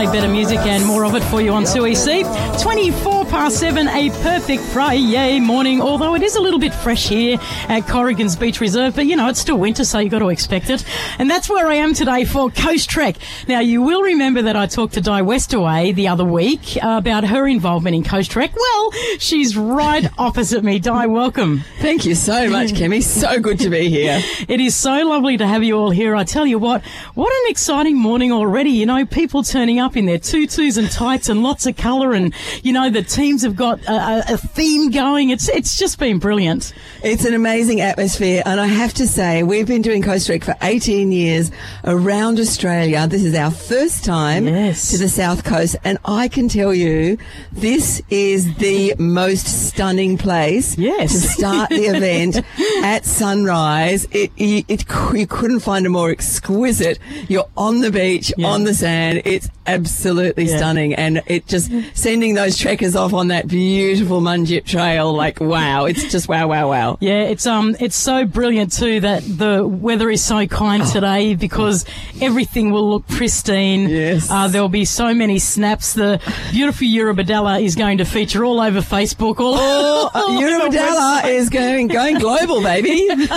play better music and more of it for you on 2EC. 7, a perfect Friday morning, although it is a little bit fresh here at Corrigan's Beach Reserve, but, you know, it's still winter, so you've got to expect it. And that's where I am today for Coast Trek. Now, you will remember that I talked to Di Westaway the other week about her involvement in Coast Trek. Well, she's right opposite me. Di, welcome. Thank you so much, Kemi. So good to be here. It is so lovely to have you all here. I tell you what an exciting morning already. You know, people turning up in their tutus and tights and lots of colour, and, you know, the teams have got a theme going. It's just been brilliant. It's an amazing atmosphere, and I have to say, we've been doing Coast Trek for 18 years around Australia. This is our first time to the South Coast, and I can tell you, this is the most stunning place to start the event at sunrise. You couldn't find a more exquisite. You're on the beach, on the sand. It's absolutely stunning, and it just sending those trekkers off on that beautiful Munjip Trail, like, wow, it's just wow, wow, wow. Yeah, it's so brilliant too that the weather is so kind today, because everything will look pristine. Yes. There'll be so many snaps. The beautiful Eurobadella is going to feature all over Facebook. Eurobadella is going global, baby.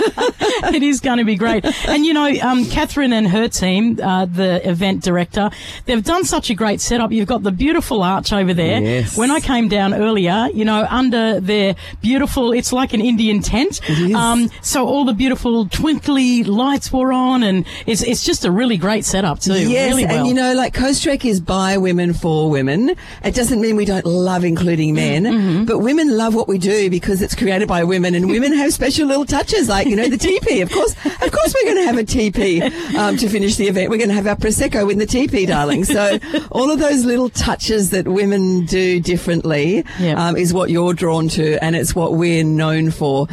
It is going to be great. And, you know, Catherine and her team, the event director, they've done such a great setup. You've got the beautiful arch over there. Yes. When I came down earlier, you know, under their beautiful, it's like an Indian tent. It is. So all the beautiful twinkly lights were on, and it's just a really great setup too. Yes, really well. And you know, like, Coast Trek is by women for women. It doesn't mean we don't love including men, but women love what we do because it's created by women, and women have special little touches, like, you know, the teepee. Of course, we're going to have a teepee to finish the event. We're going to have our Prosecco in the teepee, darling. So all of those little touches that women do differently is what you're drawn to, and it's what we're known for.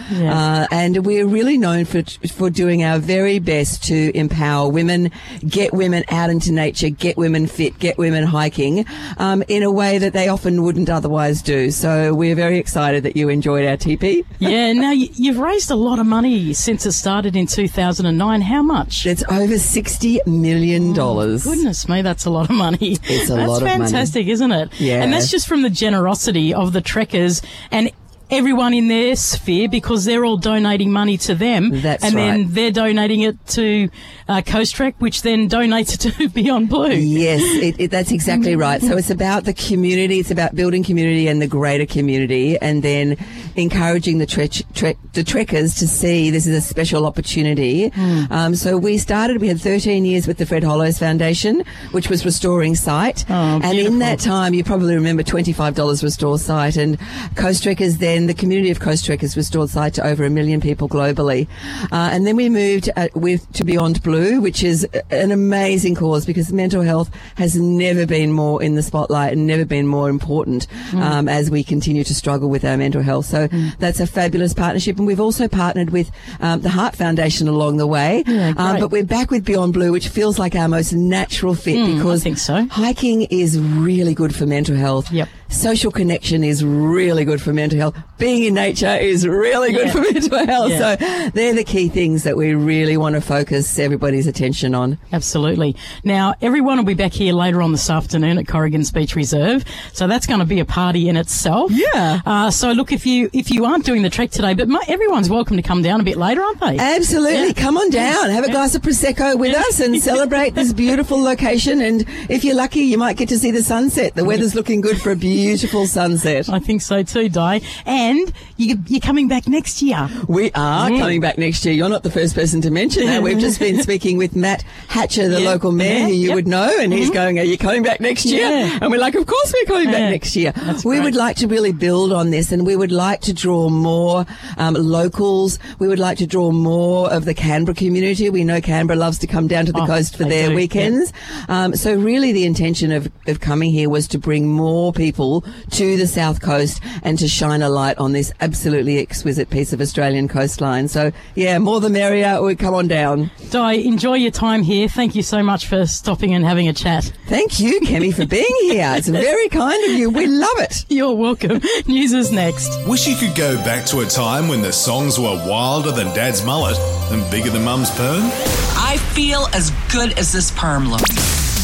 And we're really known for doing our very best to empower women, get women out into nature, get women fit, get women hiking in a way that they often wouldn't otherwise do. So we're very excited that you enjoyed our teepee. Yeah, now you've raised a lot of money since it started in 2009. How much? It's over $60 million. Goodness me, that's a lot of money. It's a lot of money. That's fantastic, isn't it? Yeah. And that's just from the generosity of the trekkers and everyone in their sphere, because they're all donating money to them. That's and right. then they're donating it to Coast Trek, which then donates it to Beyond Blue. Yes, that's exactly right. So it's about the community. It's about building community and the greater community, and then encouraging the trekkers to see this is a special opportunity. So we had 13 years with the Fred Hollows Foundation, which was restoring site. And in that time, you probably remember $25 restore site, and Coast Trekkers then, the community of Coast Trek has restored site to over 1 million people globally. And then we moved to Beyond Blue, which is an amazing cause, because mental health has never been more in the spotlight and never been more important as we continue to struggle with our mental health. So that's a fabulous partnership. And we've also partnered with the Heart Foundation along the way. But we're back with Beyond Blue, which feels like our most natural fit, because I think so. Hiking is really good for mental health. Yep. Social connection is really good for mental health. Being in nature is really good for mental health. So they're the key things that we really want to focus everybody's attention on. Absolutely. Now, everyone will be back here later on this afternoon at Corrigan's Beach Reserve. So that's going to be a party in itself. Yeah. So look, if you aren't doing the trek today, but everyone's welcome to come down a bit later, aren't they? Absolutely. Come on down. Have a glass of Prosecco with us and celebrate this beautiful location. And if you're lucky, you might get to see the sunset. The weather's looking good for a beautiful sunset. I think so too, Di. And you're coming back next year. We are coming back next year. You're not the first person to mention that. We've just been speaking with Matt Hatcher, the local mayor, who you would know, and he's going, are you coming back next year? And we're like, of course we're coming back next year. We would like to really build on this, and we would like to draw more locals. We would like to draw more of the Canberra community. We know Canberra loves to come down to the coast for their weekends. So really the intention of coming here was to bring more people to the South Coast and to shine a light on this absolutely exquisite piece of Australian coastline. So, yeah, more the merrier. We come on down. Di, enjoy your time here. Thank you so much for stopping and having a chat. Thank you, Kemi, for being here. It's very kind of you. We love it. You're welcome. News is next. Wish you could go back to a time when the songs were wilder than Dad's mullet and bigger than Mum's perm? I feel as good as this perm looks.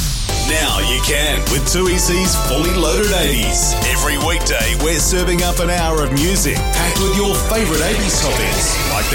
Now you can with 2EC's Fully Loaded 80s. Every weekday, we're serving up an hour of music packed with your favourite 80s topics like